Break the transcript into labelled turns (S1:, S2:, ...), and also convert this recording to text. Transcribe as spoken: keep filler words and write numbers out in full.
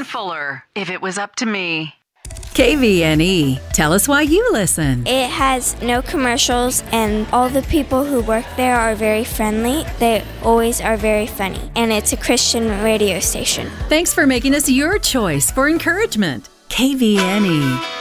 S1: Fuller. If it was up to me.
S2: K V N E. Tell us why you listen.
S3: It has no commercials, and all the people who work there are very friendly. They always are very funny, and it's a Christian radio station.
S2: Thanks for making us your choice for encouragement. K V N E.